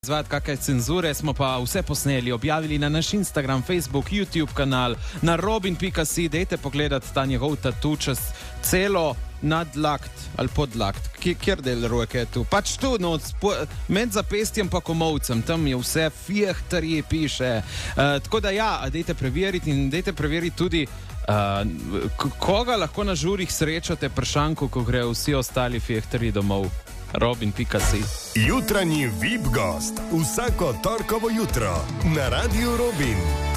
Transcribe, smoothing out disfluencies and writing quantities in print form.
Izvajati kakšne cenzure, smo pa vse posneli, objavili na naš Instagram, Facebook, YouTube kanal, na robin.si, dejte pogledati ta njegov tatu čez celo nadlakt ali podlakt. Kjer del roke je tu? Pač tu, no, med zapestjem pa komovcem, tam je vse fiehtarji piše. Tako da ja, dejte preveriti in dejte preveriti tudi, koga lahko na žurih srečate pršanku, ko grejo vsi ostali fiehtarji domov. Robin.si. Jutranji VIP gost vsako torkovo jutro na Radiu Robin.